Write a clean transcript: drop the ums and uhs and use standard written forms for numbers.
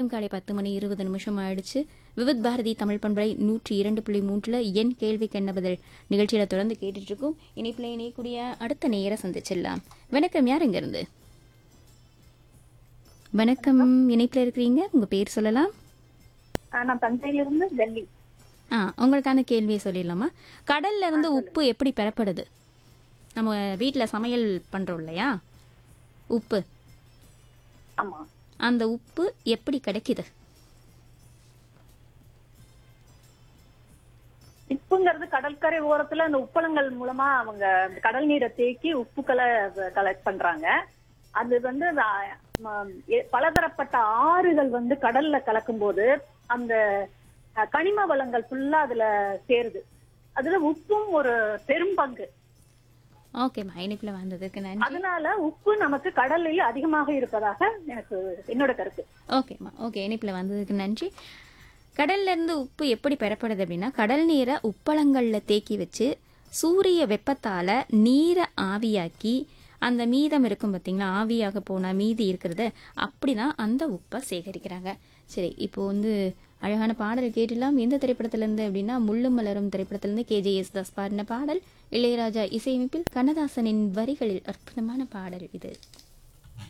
நேரம் காலை 10:20 ஆயிடுச்சு. விவித் பாரதி தமிழ் பண்பலை 102.3 என் கேள்விக்கு என்ன பதில் நிகழ்ச்சியில தொடர்ந்து கேட்டுட்டு இருக்கோம். இணைப்பில் இணையக்கூடிய அடுத்த நேர சந்திச்சிடலாம். வணக்கம், யார் இங்க இருந்து? வணக்கம், இணைப்பில் இருக்கிறீங்க, உங்க பேர் சொல்லலாம். நான் தஞ்சையிலிருந்து டெல்லி. உங்களுக்கான கேள்வியை சொல்லிடலாமா? கடல்ல இருந்து உப்பு எப்படி பெறப்படுது? நம்ம வீட்டில் சமையல் பண்றோம் இல்லையா, உப்பு, ஆமா. அந்த உப்பு எப்படி கிடைக்குது? உப்புங்கிறது கடற்கரை ஓரத்துல அந்த உப்பளங்கள் மூலமா அவங்க கடல் நீரை தேக்கி உப்புக்களை கலெக்ட் பண்றாங்க. அது வந்து பலதரப்பட்ட ஆறுகள் வந்து கடல்ல கலக்கும் போது அந்த கனிம வளங்கள் ஃபுல்லா அதுல சேருது. அதுல உப்பும் ஒரு பெரும் பங்கு. ஓகேம்மா, இணைப்புல வந்ததுக்கு நன்றி. அதனால உப்பு நமக்கு கடலில் அதிகமாக இருப்பதாக எனக்கு என்னோட கருத்து. ஓகேம்மா, ஓகே, இணைப்புல வந்ததுக்கு நன்றி. கடல்ல இருந்து உப்பு எப்படி பெறப்படுது அப்படின்னா, கடல் நீரை உப்பளங்கள்ல தேக்கி வச்சு சூரிய வெப்பத்தால நீரை ஆவியாக்கி அந்த மீதம் இருக்கும் பார்த்தீங்களா, ஆவியாக போனா மீதி இருக்கிறத அப்படிதான் அந்த உப்பை சேகரிக்கிறாங்க. சரி, இப்போ வந்து அழகான பாடல் கேட்டுலாம். எந்த திரைப்படத்திலிருந்து அப்படின்னா, முள்ளும் மலரும் திரைப்படத்திலிருந்து KJ.S. பாடின பாடல். இளையராஜா இசையமைப்பில் கண்ணதாசனின் வரிகளில் அற்புதமான பாடல் இது.